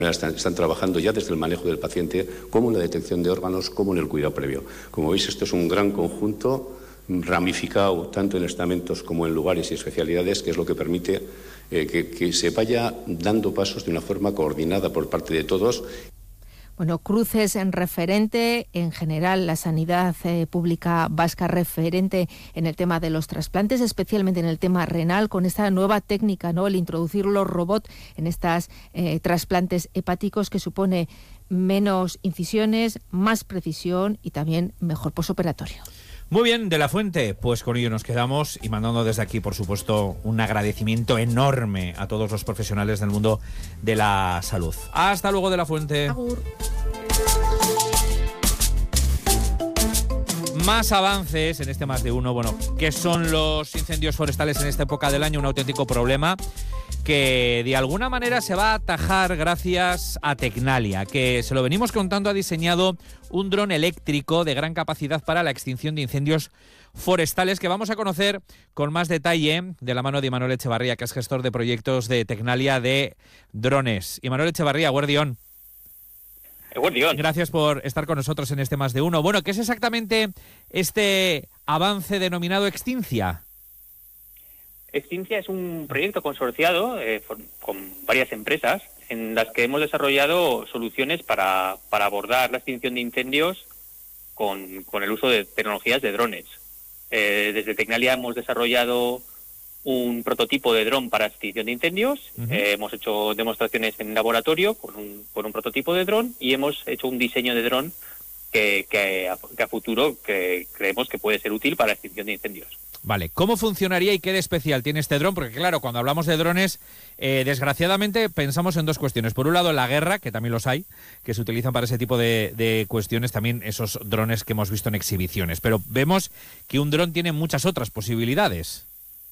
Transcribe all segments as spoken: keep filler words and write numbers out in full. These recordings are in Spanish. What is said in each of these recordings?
Están, están trabajando ya desde el manejo del paciente, como en la detección de órganos, como en el cuidado previo. Como veis, esto es un gran conjunto ramificado tanto en estamentos como en lugares y especialidades, que es lo que permite eh, que, que se vaya dando pasos de una forma coordinada por parte de todos. Bueno, Cruces en referente, en general la sanidad eh, pública vasca referente en el tema de los trasplantes, especialmente en el tema renal, con esta nueva técnica, ¿no? El introducir los robots en estas eh, trasplantes hepáticos, que supone menos incisiones, más precisión y también mejor posoperatorio. Muy bien, De la Fuente, pues con ello nos quedamos y mandando desde aquí, por supuesto, un agradecimiento enorme a todos los profesionales del mundo de la salud. Hasta luego, De la Fuente. Agur. Más avances en este Más de Uno. Bueno, ¿qué son los incendios forestales en esta época del año? Un auténtico problema que de alguna manera se va a atajar gracias a Tecnalia, que se lo venimos contando, ha diseñado un dron eléctrico de gran capacidad para la extinción de incendios forestales, que vamos a conocer con más detalle de la mano de Imanol Echevarría, que es gestor de proyectos de Tecnalia de drones. Imanol Echevarría, guardión. Guardión. Gracias por estar con nosotros en este Más de Uno. Bueno, ¿qué es exactamente este avance denominado Extincia? Extincia es un proyecto consorciado eh, for, con varias empresas en las que hemos desarrollado soluciones para, para abordar la extinción de incendios con, con el uso de tecnologías de drones. Eh, desde Tecnalia hemos desarrollado un prototipo de dron para extinción de incendios, uh-huh. eh, hemos hecho demostraciones en laboratorio con un, con un prototipo de dron y hemos hecho un diseño de dron que, que, a, que a futuro que creemos que puede ser útil para la extinción de incendios. Vale, ¿cómo funcionaría y qué de especial tiene este dron? Porque claro, cuando hablamos de drones, eh, desgraciadamente pensamos en dos cuestiones. Por un lado, en la guerra, que también los hay, que se utilizan para ese tipo de, de cuestiones, también esos drones que hemos visto en exhibiciones. Pero vemos que un dron tiene muchas otras posibilidades.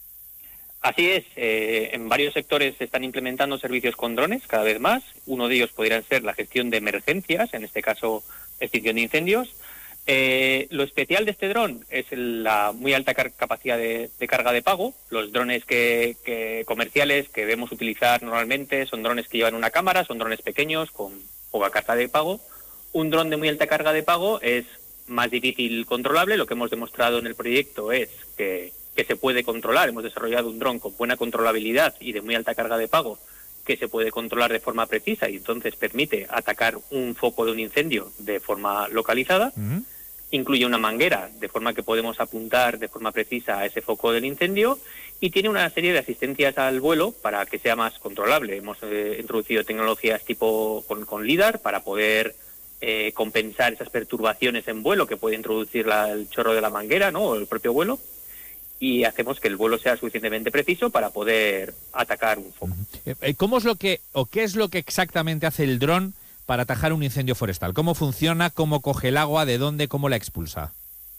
Así es, eh, en varios sectores se están implementando servicios con drones cada vez más. Uno de ellos podrían ser la gestión de emergencias, en este caso extinción de incendios. Eh, lo especial de este dron es la muy alta car- capacidad de, de carga de pago. Los drones que, que comerciales que debemos utilizar normalmente son drones que llevan una cámara, son drones pequeños con poca carga de pago. Un dron de muy alta carga de pago es más difícil controlable. Lo que hemos demostrado en el proyecto es que, que se puede controlar. Hemos desarrollado un dron con buena controlabilidad y de muy alta carga de pago que se puede controlar de forma precisa y entonces permite atacar un foco de un incendio de forma localizada. Uh-huh. Incluye una manguera, de forma que podemos apuntar de forma precisa a ese foco del incendio, y tiene una serie de asistencias al vuelo para que sea más controlable. Hemos eh, introducido tecnologías tipo con, con LIDAR para poder eh, compensar esas perturbaciones en vuelo que puede introducir la, el chorro de la manguera, ¿no?, o el propio vuelo, y hacemos que el vuelo sea suficientemente preciso para poder atacar un foco. ¿Cómo es lo que, o qué es lo que exactamente hace el dron para atajar un incendio forestal? ¿Cómo funciona? ¿Cómo coge el agua? ¿De dónde? ¿Cómo la expulsa?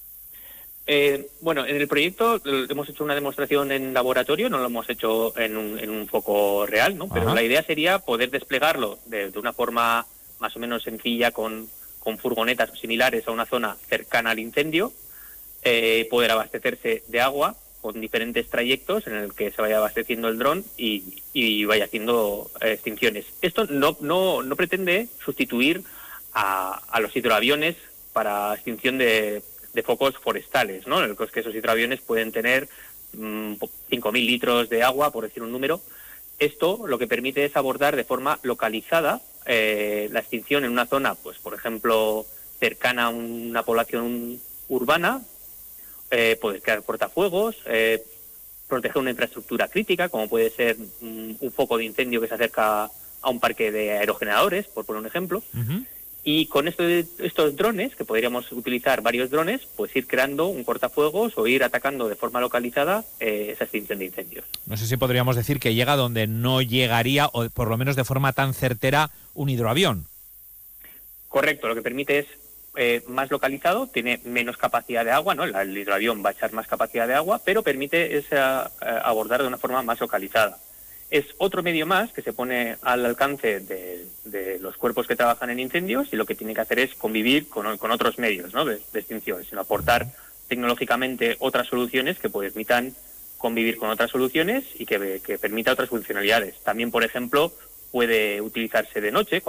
Eh, bueno, en el proyecto hemos hecho una demostración en laboratorio, no lo hemos hecho en un, en un foco real, ¿no? Pero Ajá. la idea sería poder desplegarlo de, de una forma más o menos sencilla con, con furgonetas similares a una zona cercana al incendio, eh, poder abastecerse de agua con diferentes trayectos en el que se vaya abasteciendo el dron y, y vaya haciendo extinciones. Esto no, no, no pretende sustituir a, a los hidroaviones para extinción de, de focos forestales, ¿no? En el que esos hidroaviones pueden tener mmm, cinco mil litros de agua, por decir un número. Esto lo que permite es abordar de forma localizada eh, la extinción en una zona, pues por ejemplo, cercana a una población urbana, Eh, poder crear cortafuegos, eh, proteger una infraestructura crítica, como puede ser un, un foco de incendio que se acerca a un parque de aerogeneradores, por poner un ejemplo. Uh-huh. Y con esto de, estos drones, que podríamos utilizar varios drones, pues ir creando un cortafuegos o ir atacando de forma localizada eh, esa extinción de incendios. No sé si podríamos decir que llega donde no llegaría, o por lo menos de forma tan certera, un hidroavión. Correcto, lo que permite es Eh, más localizado, tiene menos capacidad de agua, ¿no? El hidroavión va a echar más capacidad de agua, pero permite esa, eh, abordar de una forma más localizada. Es otro medio más que se pone al alcance de, de los cuerpos que trabajan en incendios y lo que tiene que hacer es convivir con, con otros medios, ¿no?, de, de extinción, sino aportar tecnológicamente otras soluciones que permitan convivir con otras soluciones y que, que permita otras funcionalidades. También, por ejemplo, puede utilizarse de noche,